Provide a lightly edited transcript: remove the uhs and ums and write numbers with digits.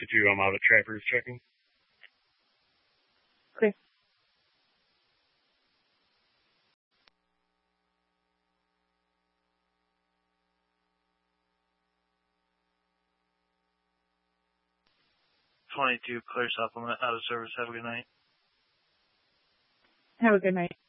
52, I'm out at Trappers checking. Okay. $22, clear supplement, out of service. Have a good night. Have a good night.